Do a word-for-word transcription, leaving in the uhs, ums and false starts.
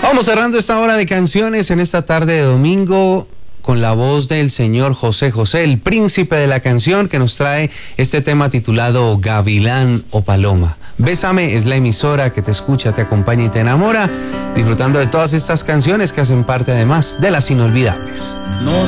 Vamos cerrando esta hora de canciones en esta tarde de domingo con la voz del señor José José, el príncipe de la canción, que nos trae este tema titulado Gavilán o Paloma. Bésame es la emisora que te escucha, te acompaña y te enamora, disfrutando de todas estas canciones que hacen parte además de las inolvidables. No